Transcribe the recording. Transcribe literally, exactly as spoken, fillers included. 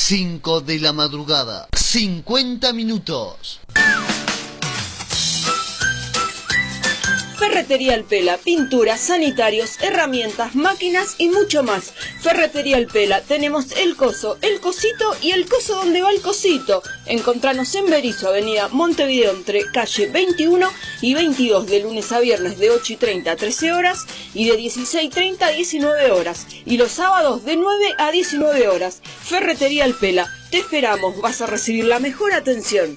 cinco de la madrugada. cincuenta minutos. Ferretería El Pela, pinturas, sanitarios, herramientas, máquinas y mucho más. Ferretería El Pela, tenemos el coso, el cosito y el coso donde va el cosito. Encontranos en Berisso, avenida Montevideo, entre calle veintiuno y veintidós, de lunes a viernes de ocho y treinta a trece horas y de dieciséis y treinta a diecinueve horas. Y los sábados de nueve a diecinueve horas. Ferretería El Pela, te esperamos, vas a recibir la mejor atención.